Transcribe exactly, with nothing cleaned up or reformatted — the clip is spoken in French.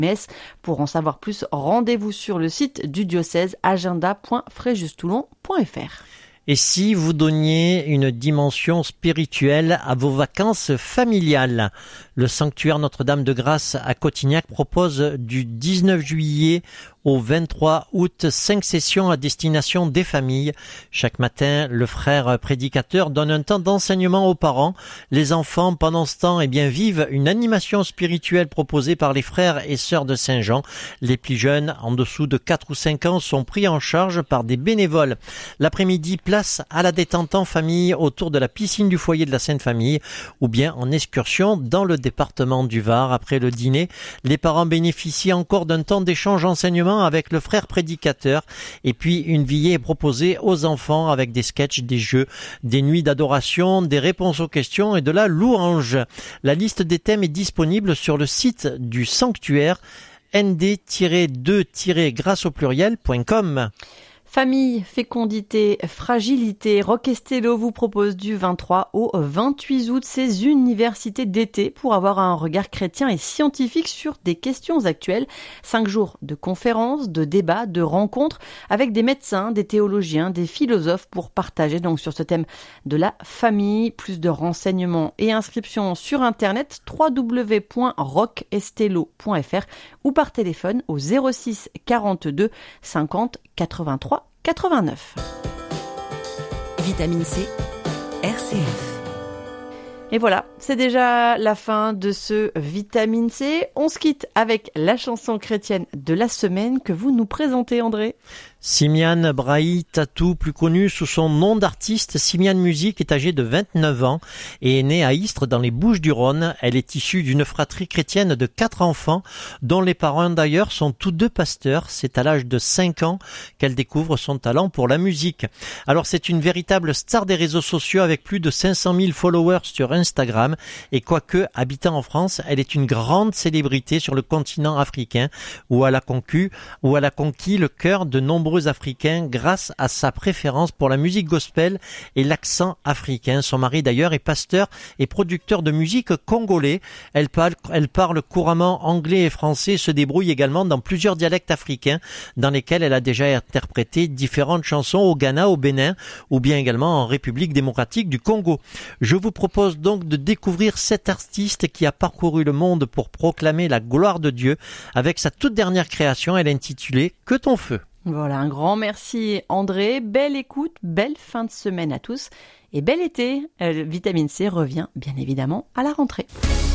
Metz. Pour en savoir plus, rendez-vous sur le site du diocèse agenda point fréjus-toulon point f r. Et si vous donniez une dimension spirituelle à vos vacances familiales? Le sanctuaire Notre-Dame de Grâce à Cotignac propose du dix-neuf juillet au vingt-trois août cinq sessions à destination des familles. Chaque matin, le frère prédicateur donne un temps d'enseignement aux parents. Les enfants, pendant ce temps, eh bien, vivent une animation spirituelle proposée par les frères et sœurs de Saint-Jean. Les plus jeunes, en dessous de quatre ou cinq ans, sont pris en charge par des bénévoles. L'après-midi, place à la détente en famille autour de la piscine du foyer de la Sainte Famille ou bien en excursion dans le département du Var. Après le dîner, les parents bénéficient encore d'un temps d'échange enseignement avec le frère prédicateur et puis une veillée est proposée aux enfants avec des sketchs, des jeux, des nuits d'adoration, des réponses aux questions et de la louange. La liste des thèmes est disponible sur le site du sanctuaire n d deux grâce au pluriel point com. Famille, fécondité, fragilité, Rock Estello vous propose du vingt-trois au vingt-huit août ses universités d'été pour avoir un regard chrétien et scientifique sur des questions actuelles. Cinq jours de conférences, de débats, de rencontres avec des médecins, des théologiens, des philosophes pour partager donc sur ce thème de la famille. Plus de renseignements et inscriptions sur internet w w w point rock estello point f r ou par téléphone au zéro six quarante-deux cinquante quatre-vingt-trois quatre-vingt-neuf. Vitamine C, R C F. Et voilà, c'est déjà la fin de ce Vitamine C. On se quitte avec la chanson chrétienne de la semaine que vous nous présentez, André. Simiane Brahi Tatou, plus connue sous son nom d'artiste, Simiane Musique, est âgée de vingt-neuf ans et est née à Istres dans les Bouches-du-Rhône. Elle est issue d'une fratrie chrétienne de quatre enfants, dont les parents d'ailleurs sont tous deux pasteurs. C'est à l'âge de cinq ans qu'elle découvre son talent pour la musique. Alors c'est une véritable star des réseaux sociaux avec plus de cinq cent mille followers sur Instagram et quoique habitant en France, elle est une grande célébrité sur le continent africain où elle a conquis, où elle a conquis le cœur de nombreux Africains grâce à sa préférence pour la musique gospel et l'accent africain. Son mari d'ailleurs est pasteur et producteur de musique congolais. Elle parle, elle parle couramment anglais et français et se débrouille également dans plusieurs dialectes africains dans lesquels elle a déjà interprété différentes chansons au Ghana, au Bénin ou bien également en République démocratique du Congo. Je vous propose donc de découvrir cet artiste qui a parcouru le monde pour proclamer la gloire de Dieu avec sa toute dernière création, elle est intitulée « Que ton feu ». Voilà, un grand merci André, belle écoute, belle fin de semaine à tous et bel été. Euh, Vitamine C revient bien évidemment à la rentrée.